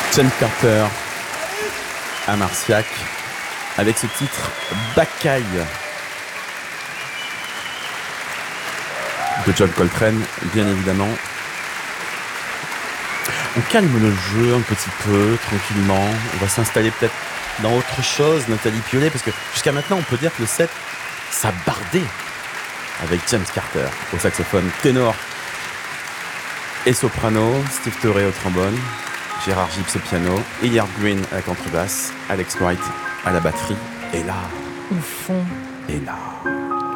James Carter à Marciac avec ce titre Bacaille de John Coltrane, bien évidemment. On calme le jeu un petit peu, tranquillement. On va s'installer peut-être dans autre chose, Nathalie Piolet, parce que jusqu'à maintenant, on peut dire que le set, ça bardait avec James Carter au saxophone ténor et soprano, Steve Turre au trombone, Gérard Gibbs au piano, Hilliard Green à la contrebasse, Alex Wright à la batterie, et là, Au fond. et là...